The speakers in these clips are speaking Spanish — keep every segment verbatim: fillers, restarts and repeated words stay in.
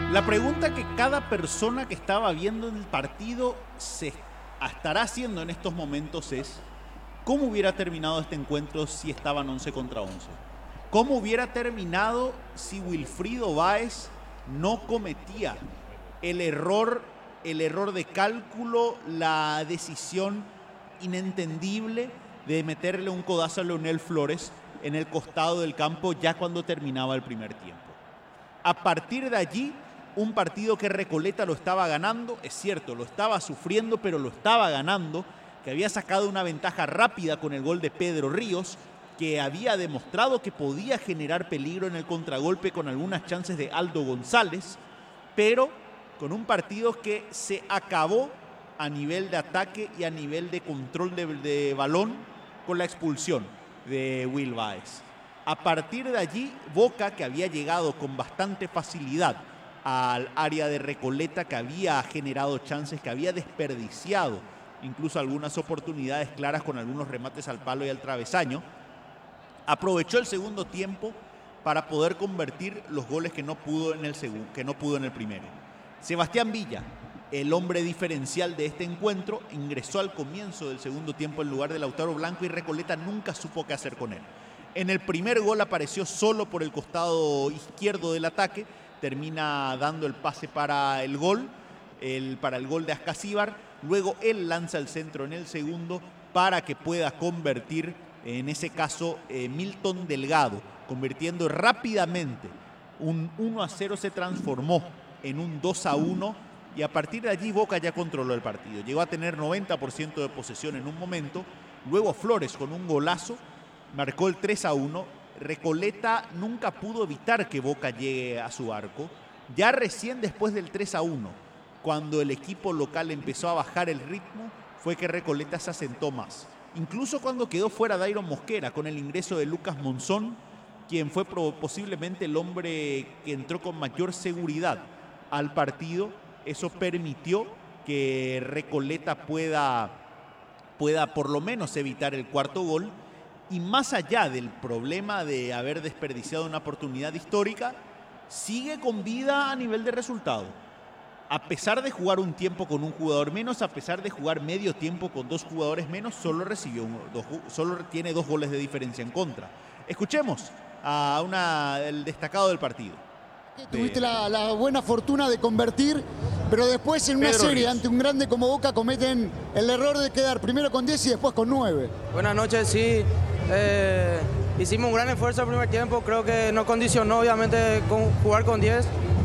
La pregunta que cada persona que estaba viendo el partido se estará haciendo en estos momentos es: ¿cómo hubiera terminado este encuentro si estaban once contra once? ¿Cómo hubiera terminado si Wilfrido Báez no cometía el error, el error de cálculo, la decisión inentendible de meterle un codazo a Leonel Flores en el costado del campo ya cuando terminaba el primer tiempo? A partir de allí, un partido que Recoleta lo estaba ganando, es cierto, lo estaba sufriendo, pero lo estaba ganando, que había sacado una ventaja rápida con el gol de Pedro Ríos, que había demostrado que podía generar peligro en el contragolpe con algunas chances de Aldo González, pero con un partido que se acabó a nivel de ataque y a nivel de control de, de balón con la expulsión de Will Báez. A partir de allí, Boca, que había llegado con bastante facilidad al área de Recoleta, que había generado chances, que había desperdiciado incluso algunas oportunidades claras con algunos remates al palo y al travesaño, aprovechó el segundo tiempo para poder convertir los goles que no pudo en el segundo, que no pudo en el primero. Sebastián Villa, el hombre diferencial de este encuentro, ingresó al comienzo del segundo tiempo en lugar de Lautaro Blanco y Recoleta nunca supo qué hacer con él. En el primer gol apareció solo por el costado izquierdo del ataque, termina dando el pase para el gol, el, para el gol de Ascasíbar. Luego él lanza el centro en el segundo para que pueda convertir, en ese caso, eh, Milton Delgado, convirtiendo rápidamente. Un uno a cero se transformó en un dos a uno y a partir de allí Boca ya controló el partido. Llegó a tener noventa por ciento de posesión en un momento. Luego Flores con un golazo marcó el tres a uno. Recoleta nunca pudo evitar que Boca llegue a su arco. Ya recién después del tres a uno, cuando el equipo local empezó a bajar el ritmo, fue que Recoleta se asentó más. Incluso cuando quedó fuera Dairon Mosquera, con el ingreso de Lucas Monzón, quien fue posiblemente el hombre que entró con mayor seguridad al partido, eso permitió que Recoleta pueda, pueda por lo menos evitar el cuarto gol. Y más allá del problema de haber desperdiciado una oportunidad histórica, sigue con vida a nivel de resultado. A pesar de jugar un tiempo con un jugador menos, a pesar de jugar medio tiempo con dos jugadores menos, solo recibió un, dos, solo tiene dos goles de diferencia en contra. Escuchemos a una, el destacado del partido. Tuviste la, la buena fortuna de convertir, pero después en una Pedro serie Ríos. ante un grande como Boca cometen el error de quedar primero con diez y después con nueve. Buenas noches, sí. Eh, hicimos un gran esfuerzo el primer tiempo, creo que nos condicionó obviamente con jugar con diez.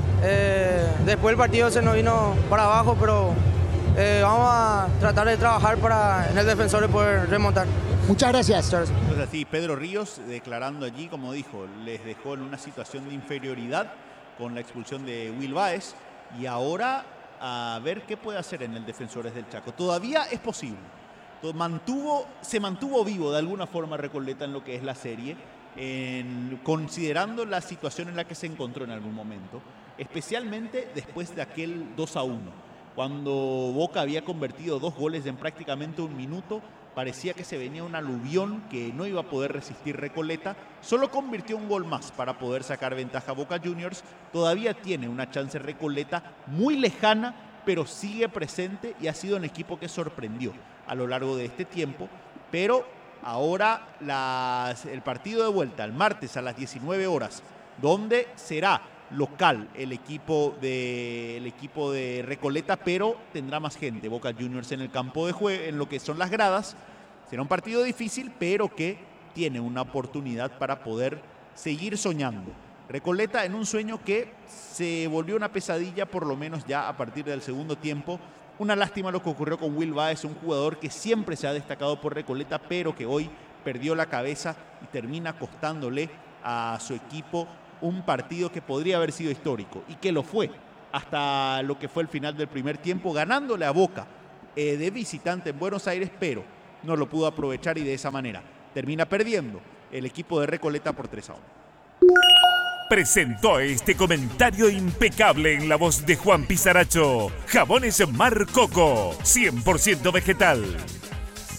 Eh, después el partido se nos vino para abajo, pero eh, vamos a tratar de trabajar para en el defensor poder remontar. Muchas gracias. Muchas gracias. Entonces, así, Pedro Ríos declarando allí, como dijo, les dejó en una situación de inferioridad con la expulsión de Will Báez, y ahora a ver qué puede hacer en el Defensores del Chaco. Todavía es posible. Mantuvo, se mantuvo vivo de alguna forma Recoleta en lo que es la serie, en, considerando la situación en la que se encontró en algún momento, especialmente después de aquel dos a uno, cuando Boca había convertido dos goles en prácticamente un minuto. Parecía que se venía un aluvión que no iba a poder resistir Recoleta. Solo convirtió un gol más para poder sacar ventaja a Boca Juniors. Todavía tiene una chance Recoleta muy lejana, pero sigue presente y ha sido un equipo que sorprendió a lo largo de este tiempo. Pero ahora las, el partido de vuelta, el martes a las diecinueve horas, donde será local el equipo de, el equipo de Recoleta, pero tendrá más gente. Boca Juniors en el campo de juego, en lo que son las gradas. Será un partido difícil, pero que tiene una oportunidad para poder seguir soñando. Recoleta en un sueño que se volvió una pesadilla, por lo menos ya a partir del segundo tiempo. Una lástima lo que ocurrió con Will Báez, un jugador que siempre se ha destacado por Recoleta, pero que hoy perdió la cabeza y termina costándole a su equipo un partido que podría haber sido histórico y que lo fue hasta lo que fue el final del primer tiempo, ganándole a Boca eh, de visitante en Buenos Aires, pero no lo pudo aprovechar y de esa manera termina perdiendo el equipo de Recoleta por tres a uno. Presentó este comentario impecable en la voz de Juan Pizaracho. Jabones Mar Coco, cien por ciento vegetal.